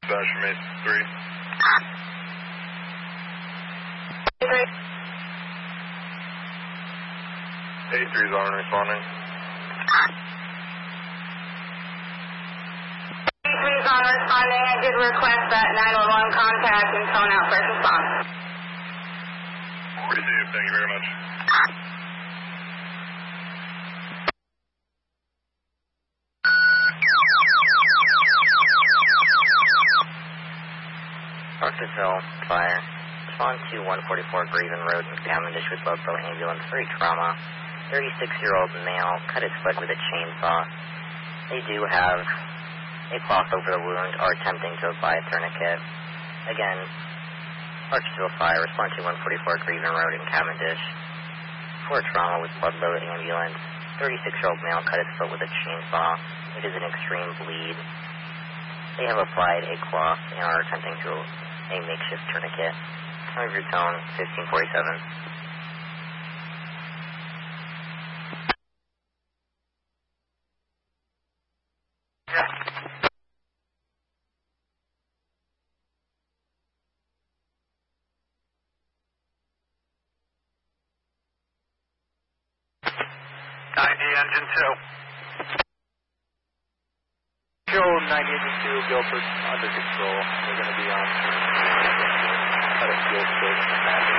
Dash Mate 3. 83's on and responding. 83's on responding. I did request that 911 contact and phone out first response. Received, thank you very much. Parkersville Fire. Respond to 144 Graven Road in Cavendish with Ludlow ambulance. Very trauma. 36-year-old male cut his foot with a chainsaw. They do have a cloth over the wound, are attempting to apply a tourniquet. Again, Parkersville Fire. Respond to 144 Graven Road in Cavendish for trauma with Ludlow ambulance. 36-year-old male cut his foot with a chainsaw. It is an extreme bleed. They have applied a cloth and are attempting to a makeshift tourniquet. Time of your tone, 1547. Engine 2. Show 90 Engine 2, Guilford under control. They're going to be on cutting fuel station.